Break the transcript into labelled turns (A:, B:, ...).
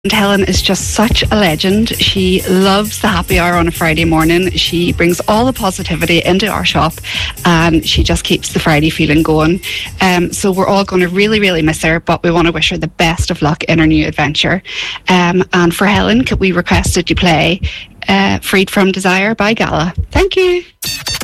A: And Helen is just such a legend. She loves the happy hour on a Friday morning. She brings all the positivity into our shop and she just keeps the Friday feeling going. So we're all going to really, really miss her, but we want to wish her the best of luck in her new adventure. And for Helen, we requested you play Freed From Desire by Gala. Thank you.